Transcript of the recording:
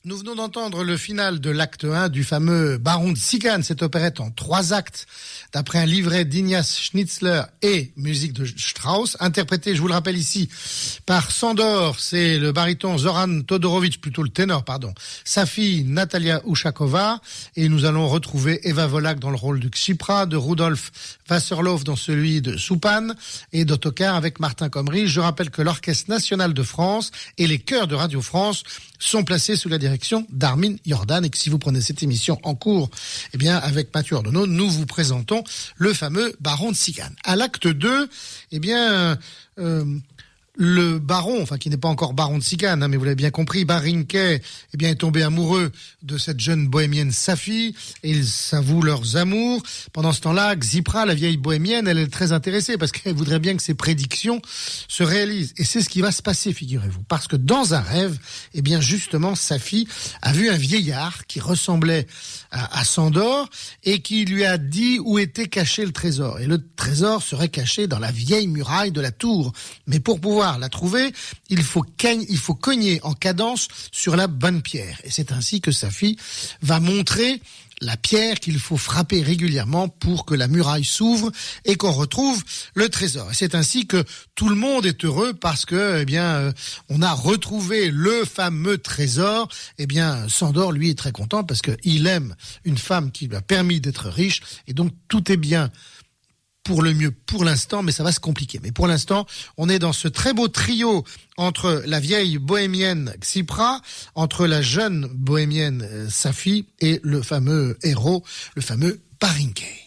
Nous venons d'entendre le final de l'acte 1 du fameux Baron de Sican, cette opérette en 3 actes, d'après un livret d'Ignaz Schnitzler et musique de Strauss, interprété, je vous le rappelle ici, par Sandor, c'est le baryton Zoran Todorovic, plutôt le ténor, pardon, sa fille Natalia Ushakova, et nous allons retrouver Eva Volak dans le rôle de Ksipra, de Rudolf Wasserloff dans celui de Soupan, et d'Ottokar avec Martin Comrie. Je rappelle que l'Orchestre National de France et les chœurs de Radio France sont placés sous la direction d'Armin Jordan, et que si vous prenez cette émission en cours, eh bien, avec Mathieu Ordonneau, nous vous présentons le fameux Baron de Sican. À l'acte 2, eh bien, le baron, enfin qui n'est pas encore baron de Sican, mais vous l'avez bien compris, Barinke, eh bien, est tombé amoureux de cette jeune bohémienne Safi, et ils s'avouent leurs amours. Pendant ce temps-là, Ksipra, la vieille bohémienne, elle est très intéressée parce qu'elle voudrait bien que ses prédictions se réalisent. Et c'est ce qui va se passer, figurez-vous, parce que dans un rêve, eh bien, justement, Safi a vu un vieillard qui ressemblait à Sandor et qui lui a dit où était caché le trésor. Et le trésor serait caché dans la vieille muraille de la tour. Mais pour pouvoir la trouver, il faut cogner en cadence sur la bonne pierre. Et c'est ainsi que Safi va montrer la pierre qu'il faut frapper régulièrement pour que la muraille s'ouvre et qu'on retrouve le trésor. Et c'est ainsi que tout le monde est heureux parce que, eh bien, on a retrouvé le fameux trésor. Eh bien, Sandor, lui, est très content parce qu'il aime une femme qui lui a permis d'être riche, et donc tout est bien pour le mieux pour l'instant, mais ça va se compliquer. Mais pour l'instant, on est dans ce très beau trio entre la vieille bohémienne Ksipra, entre la jeune bohémienne Safi et le fameux héros, le fameux Barinke.